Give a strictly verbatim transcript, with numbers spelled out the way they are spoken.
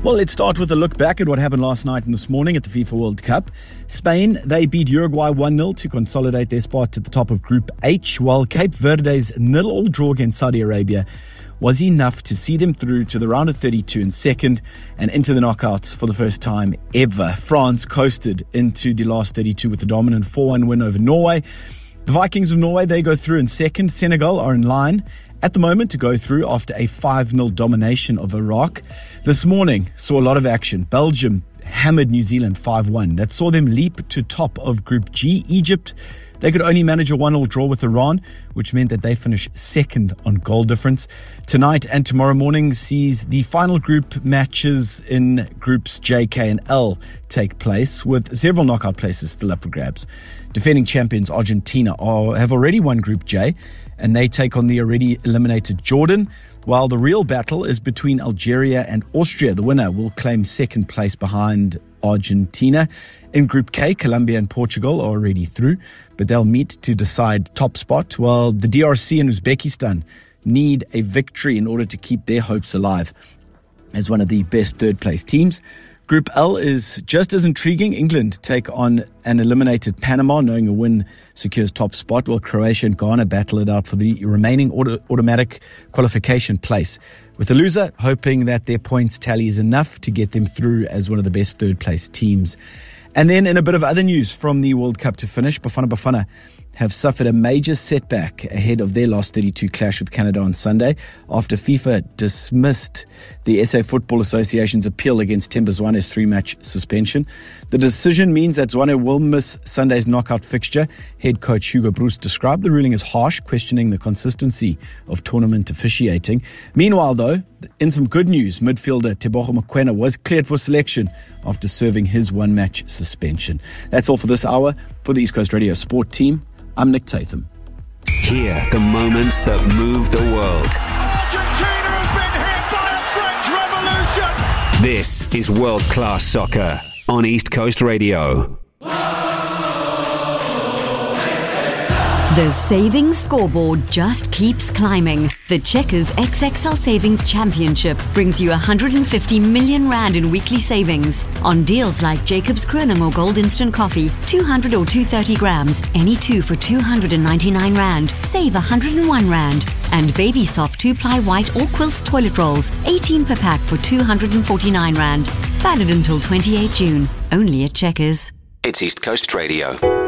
Well, let's start with a look back at what happened last night and this morning at the FIFA World Cup. Spain, they beat Uruguay one nil to consolidate their spot at the top of Group H, while Cape Verde's nil-all draw against Saudi Arabia was enough to see them through to the round of thirty-two in second and into the knockouts for the first time ever. France coasted into the last thirty-two with a dominant four one win over Norway. The Vikings of Norway, they go through in second. Senegal are in line at the moment to go through after a five nil domination of Iraq. This morning saw a lot of action. Belgium hammered New Zealand five one. That saw them leap to top of Group G. Egypt, they could only manage a one nil draw with Iran, which meant that they finish second on goal difference. Tonight and tomorrow morning sees the final group matches in Groups J, K and L take place, with several knockout places still up for grabs. Defending champions Argentina are, have already won Group J, and they take on the already eliminated Jordan, while the real battle is between Algeria and Austria. The winner will claim second place behind Argentina. In Group K, Colombia and Portugal are already through, but they'll meet to decide top spot, while the D R C and Uzbekistan need a victory in order to keep their hopes alive as one of the best third place teams. Group L is just as intriguing. England take on an eliminated Panama, knowing a win secures top spot, while Croatia and Ghana battle it out for the remaining auto- automatic qualification place, with the loser hoping that their points tally is enough to get them through as one of the best third place teams. And then in a bit of other news from the World Cup to finish, Bafana Bafana have suffered a major setback ahead of their last thirty-two clash with Canada on Sunday after FIFA dismissed the S A Football Association's appeal against Themba Zwane's three-match suspension. The decision means that Zwane will miss Sunday's knockout fixture. Head coach Hugo Broos described the ruling as harsh, questioning the consistency of tournament officiating. Meanwhile, though, in some good news, midfielder Teboho Mokoena was cleared for selection after serving his one-match suspension. That's all for this hour. For the East Coast Radio Sport team, I'm Nick Tatham. Hear the moments that move the world. Argentina has been hit by a French Revolution. This is World Class Soccer on East Coast Radio. The savings scoreboard just keeps climbing. The Checkers X X L Savings Championship brings you one hundred fifty million rand in weekly savings on deals like Jacob's Kroning or Gold Instant Coffee, two hundred or two hundred thirty grams, any two for two hundred ninety-nine rand, save one hundred one rand. And Baby Soft two-ply white or quilts toilet rolls, eighteen per pack for two hundred forty-nine rand. Valid until twenty-eighth of June, only at Checkers. It's East Coast Radio.